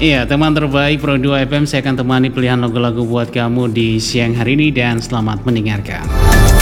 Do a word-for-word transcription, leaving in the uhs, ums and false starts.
Iya, teman terbaik Pro dua F M, saya akan temani pilihan lagu-lagu buat kamu di siang hari ini dan selamat mendengarkan.